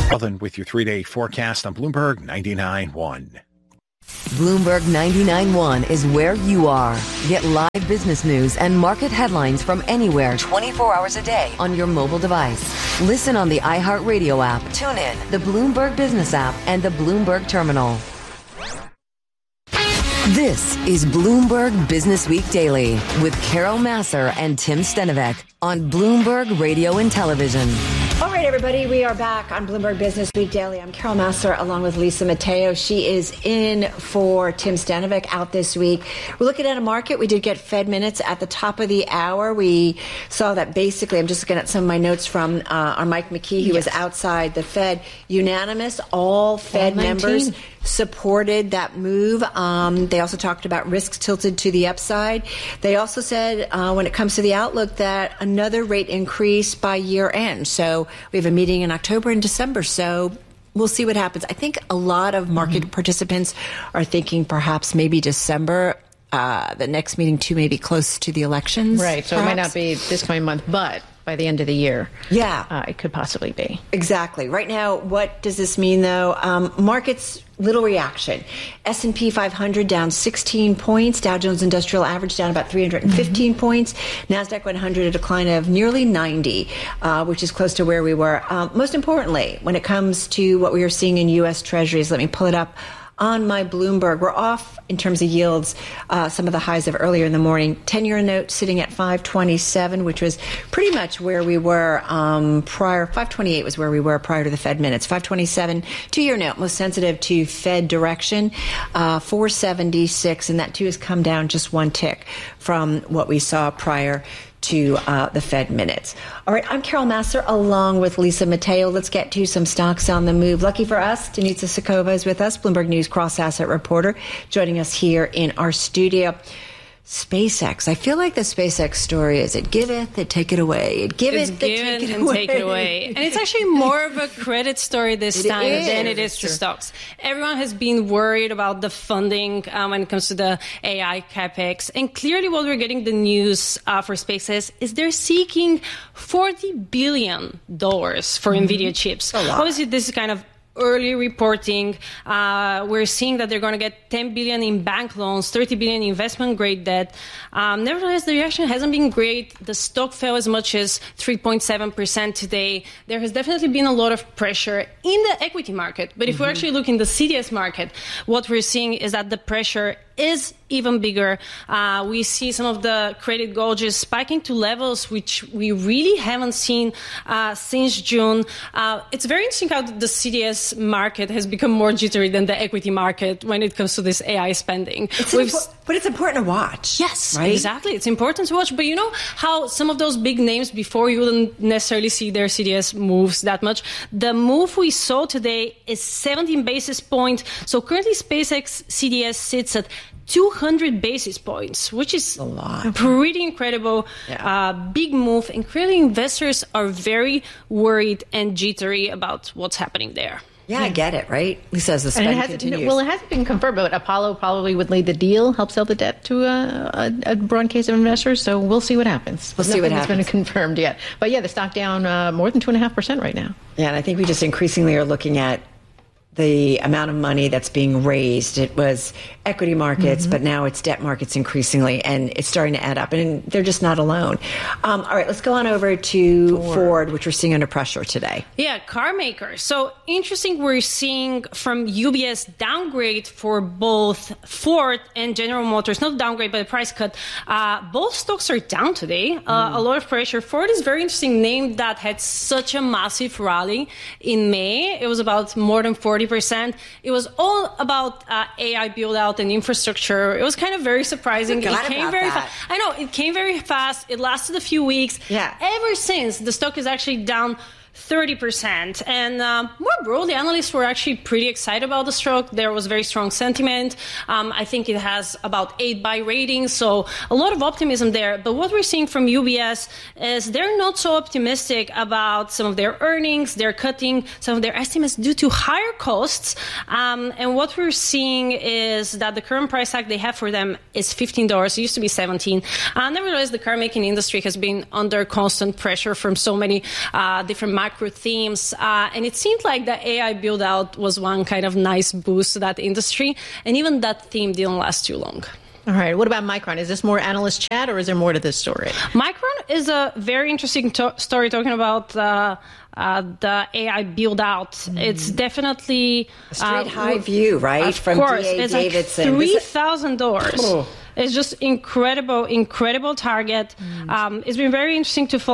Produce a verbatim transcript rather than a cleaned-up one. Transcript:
Well, then, with your three-day forecast on Bloomberg ninety-nine point one. Bloomberg ninety-nine point one is where you are. Get live business news and market headlines from anywhere twenty-four hours a day on your mobile device. Listen on the iHeartRadio app, tune in, the Bloomberg Business app, and the Bloomberg Terminal. This is Bloomberg Business Week Daily with Carol Massar and Tim Stenovec on Bloomberg Radio and Television. All right, everybody, we are back on Bloomberg Business Week Daily. I'm Carol Massar along with Lisa Mateo. She is in for Tim Stenovec out this week. We're looking at a market. We did get Fed minutes at the top of the hour. We saw that basically, I'm just looking at some of my notes from uh, our Mike McKee, who yes. was outside the Fed. Unanimous, all Fed all members supported that move. Um, they also talked about risks tilted to the upside. They also said uh, when it comes to the outlook that another rate increase by year end. So we have a meeting in October and December. So we'll see what happens. I think a lot of market mm-hmm. participants are thinking perhaps maybe December. Uh, the next meeting, too, may be close to the elections. Right. So perhaps. It might not be this coming month, but by the end of the year, yeah, uh, it could possibly be. Exactly. Right now, what does this mean, though? Um, markets, little reaction. S and P five hundred down sixteen points. Dow Jones Industrial Average down about three hundred fifteen mm-hmm. points. NASDAQ one hundred a decline of nearly ninety, uh, which is close to where we were. Um, most importantly, when it comes to what we are seeing in U S Treasuries, let me pull it up on my Bloomberg. We're off in terms of yields, uh, some of the highs of earlier in the morning. ten-year note sitting at five twenty-seven, which was pretty much where we were um, prior. five twenty-eight was where we were prior to the Fed minutes. five twenty-seven, two-year note, most sensitive to Fed direction, uh, four seventy-six, and that too has come down just one tick from what we saw prior to uh, the Fed minutes. All right, I'm Carol Massar along with Lisa Mateo. Let's get to some stocks on the move. Lucky for us, Denitza Sakova is with us, Bloomberg News cross-asset reporter, joining us here in our studio. SpaceX. I feel like the SpaceX story is it giveth, it take it away. It giveth, it's give it, it, take it and away. take it away. And it's actually more of a credit story this it time is. than it is to stocks. Everyone has been worried about the funding um, when it comes to the A I capex. And clearly what we're getting the news uh, for SpaceX is they're seeking forty billion dollars for mm-hmm. NVIDIA chips. Obviously, this is kind of early reporting. Uh, we're seeing that they're going to get ten billion dollars in bank loans, thirty billion dollars in investment-grade debt. Um, nevertheless, the reaction hasn't been great. The stock fell as much as three point seven percent today. There has definitely been a lot of pressure in the equity market. But if mm-hmm. we actually look in the C D S market, what we're seeing is that the pressure is even bigger. Uh, we see some of the credit gauges spiking to levels which we really haven't seen uh, since June. Uh, it's very interesting how the C D S market has become more jittery than the equity market when it comes to this A I spending. It's impo- but it's important to watch. Yes, right? Exactly. It's important to watch. But you know how some of those big names before you wouldn't necessarily see their C D S moves that much? The move we saw today is seventeen basis points. So currently SpaceX C D S sits at two hundred basis points, which is a lot. Pretty incredible. Yeah. Uh, big move. And clearly investors are very worried and jittery about what's happening there. Yeah, I get it, right? Lisa, as the spend and it continues. Well, it hasn't been confirmed, but Apollo probably would lead the deal, help sell the debt to a, a, a broad case of investors. So we'll see what happens. We'll see what happens. Nothing's been confirmed yet. But yeah, the stock down uh, more than two and a half percent right now. Yeah, and I think we just increasingly are looking at the amount of money that's being raised. It was equity markets, mm-hmm. but now it's debt markets increasingly, and it's starting to add up. And they're just not alone. Um, all right, let's go on over to Ford. Ford, which we're seeing under pressure today. Yeah, car maker. So interesting, we're seeing from U B S downgrade for both Ford and General Motors. Not downgrade, but a price cut. Uh, both stocks are down today. Uh, mm. A lot of pressure. Ford is a very interesting name that had such a massive rally in May. It was about more than forty percent. It was all about uh, A I build out and infrastructure. It was kind of very surprising. It came very fast. I know, it came very fast. It lasted a few weeks. Yeah. Ever since, the stock is actually down thirty percent. And um, more broadly, analysts were actually pretty excited about the stock. There was very strong sentiment. Um, I think it has about eight buy ratings, so a lot of optimism there. But what we're seeing from U B S is they're not so optimistic about some of their earnings. They're cutting some of their estimates due to higher costs. Um, and what we're seeing is that the current price tag they have for them is fifteen dollars. It used to be seventeen dollars. Uh, nevertheless, the car making industry has been under constant pressure from so many uh, different macro themes. Uh, and it seemed like the A I build out was one kind of nice boost to that industry. And even that theme didn't last too long. All right. What about Micron? Is this more analyst chat or is there more to this story? Micron is a very interesting to- story talking about uh, uh, the A I build out. Mm. It's definitely a straight uh, high view, right? Of From course. D A It's Davidson. like three thousand dollars. Oh. It's just incredible, incredible target. Mm. Um, it's been very interesting to follow.